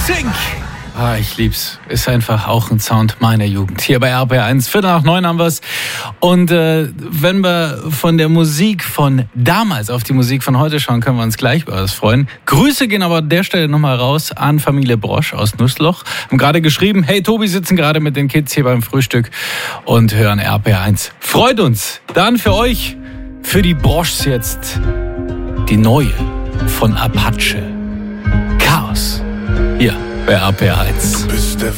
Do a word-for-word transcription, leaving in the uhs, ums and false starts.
Sync. Ah, ich lieb's. Ist einfach auch ein Sound meiner Jugend. Hier bei R P R eins, Viertel nach neun haben wir's. Und äh, wenn wir von der Musik von damals auf die Musik von heute schauen, können wir uns gleich über das freuen. Grüße gehen aber an der Stelle nochmal raus an Familie Brosch aus Nussloch. Haben gerade geschrieben, hey Tobi, sitzen gerade mit den Kids hier beim Frühstück und hören R P R eins. Freut uns. Dann für euch, für die Broschs jetzt, die neue von Apache. Chaos. Hier bei R P R eins.